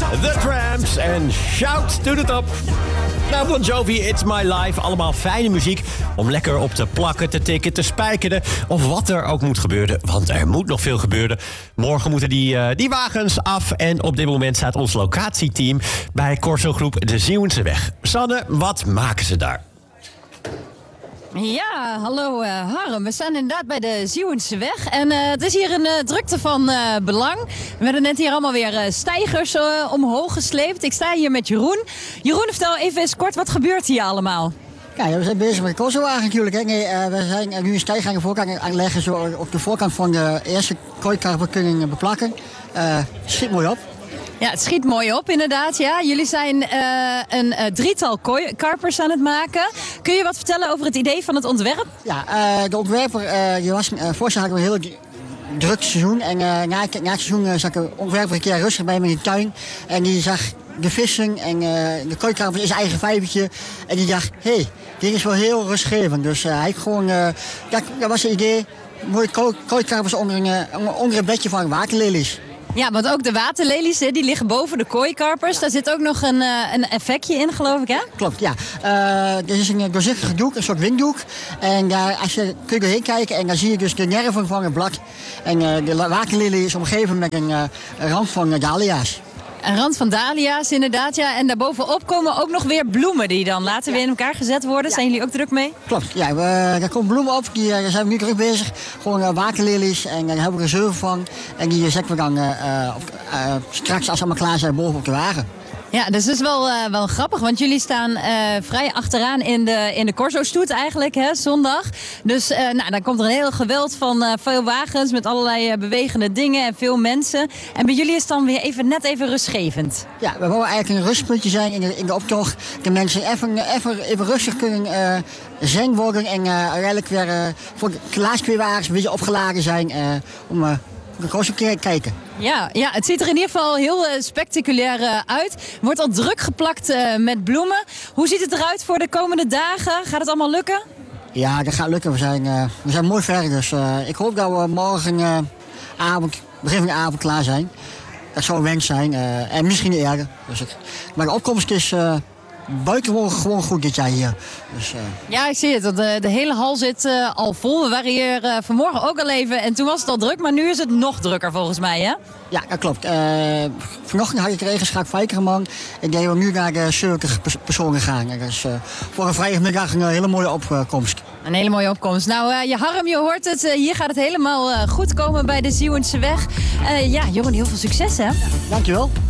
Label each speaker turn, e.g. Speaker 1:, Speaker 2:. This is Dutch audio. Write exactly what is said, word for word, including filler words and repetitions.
Speaker 1: The Tramps en Shout to the Top. Nou, Bon Jovi, It's My Life. Allemaal fijne muziek om lekker op te plakken, te tikken, te spijkeren. Of wat er ook moet gebeuren, want er moet nog veel gebeuren. Morgen moeten die, uh, die wagens af. En op dit moment staat ons locatieteam bij Corso Groep de Zeeuwense Weg. Sanne, wat maken ze daar?
Speaker 2: Ja, hallo uh, Harm. We staan inderdaad bij de Zeeuwense Weg. En uh, het is hier een uh, drukte van uh, belang. We hebben net hier allemaal weer uh, stijgers uh, omhoog gesleept. Ik sta hier met Jeroen. Jeroen, vertel even eens kort, wat gebeurt hier allemaal?
Speaker 3: Ja, we zijn bezig met de Corso-wagen natuurlijk. Hè. Nee, uh, we zijn nu een stijger aan de voorkant aan het leggen. Zo op de voorkant van de eerste kooikarper kunnen beplakken. Uh, schiet mooi op.
Speaker 2: Ja, het schiet mooi op inderdaad. Ja. Jullie zijn uh, een uh, drietal kooikarpers aan het maken. Kun je wat vertellen over het idee van het ontwerp?
Speaker 3: Ja, uh, de ontwerper, uh, je was, uh, vorig jaar hadden we een heel druk seizoen. En uh, na, na het seizoen uh, zag de ontwerper een keer rustig bij me in de tuin. En die zag de vissen en uh, de kooikarpers in zijn eigen vijvertje. En die dacht, hé, hey, dit is wel heel rustgevend. Dus uh, hij heeft gewoon, uh, dat, dat was het idee, mooie kooikarpers onder een, uh, onder een bedje van waterlelies.
Speaker 2: Ja, want ook de waterlelies, die liggen boven de kooikarpers. Ja. Daar zit ook nog een, een effectje in, geloof ik, hè?
Speaker 3: Klopt, ja. Uh, er is een doorzichtig doek, een soort winddoek. En daar als je, kun je doorheen kijken en dan zie je dus de nerven van het blad. En uh, de waterlelie is omgeven met een, uh, een rand van uh, dahlia's.
Speaker 2: Een rand van dahlia's, inderdaad, ja. En daarbovenop komen ook nog weer bloemen die dan later ja. weer in elkaar gezet worden. Ja. Zijn jullie ook druk mee?
Speaker 3: Klopt, ja. We, daar komen bloemen op, die, daar zijn we nu druk bezig. Gewoon uh, waterlelies en daar hebben we reserve van. En die zetten we dan uh, uh, uh, straks, als ze allemaal klaar zijn, boven op de wagen.
Speaker 2: Ja, dus dat is wel, uh, wel grappig, want jullie staan uh, vrij achteraan in de, in de Corso-stoet eigenlijk, hè, zondag. Dus uh, nou, dan komt er een heel geweld van uh, veel wagens met allerlei uh, bewegende dingen en veel mensen. En bij jullie is het dan weer even, net even rustgevend.
Speaker 3: Ja, we willen eigenlijk een rustpuntje zijn in de, in de optocht. De mensen even, even, even rustig kunnen uh, zen worden en uh, uiteindelijk weer uh, voor de laatste twee wagens een beetje opgeladen zijn uh, om uh, de Corso te kijken.
Speaker 2: Ja, ja, het ziet er in ieder geval heel uh, spectaculair uh, uit. Wordt al druk geplakt uh, met bloemen. Hoe ziet het eruit voor de komende dagen? Gaat het allemaal lukken?
Speaker 3: Ja, dat gaat lukken. We zijn, uh, we zijn mooi ver. Dus uh, ik hoop dat we morgen uh, avond, begin van de avond klaar zijn. Dat zou een wens zijn. Uh, en misschien eerder. Dus het, maar de opkomst is uh, buitengewoon gewoon goed dit jaar hier. Dus, uh...
Speaker 2: Ja, ik zie het. De, de hele hal zit uh, al vol. We waren hier uh, vanmorgen ook al even en toen was het al druk. Maar nu is het nog drukker volgens mij, hè?
Speaker 3: Ja, dat klopt. Uh, vanochtend had ik regenschaak Vijkerman. En die we nu naar de zeventig personen gaan. Dat is uh, voor een vrijdagmiddag een hele mooie opkomst.
Speaker 2: Een hele mooie opkomst. Nou, uh, je Harm, je hoort het. Uh, hier gaat het helemaal uh, goed komen bij de Zeeuwense Weg. Uh, ja, Jeroen, heel veel succes, hè?
Speaker 3: Ja, dankjewel.